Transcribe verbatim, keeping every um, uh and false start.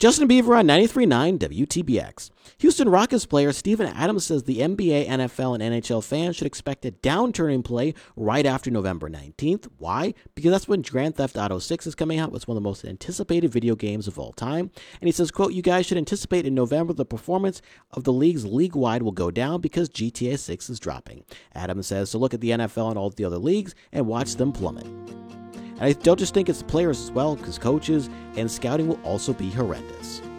Justin Beaver on ninety-three point nine W T B X. Houston Rockets player Steven Adams says the N B A, N F L, and N H L fans should expect a downturn in play right after November nineteenth. Why? Because that's when Grand Theft Auto six is coming out. It's one of the most anticipated video games of all time. And he says, quote, "You guys should anticipate in November the performance of the leagues league-wide will go down because G T A six is dropping." Adams says, "So look at the N F L and all the other leagues and watch them plummet." And I don't just think it's the players as well, because coaches and scouting will also be horrendous.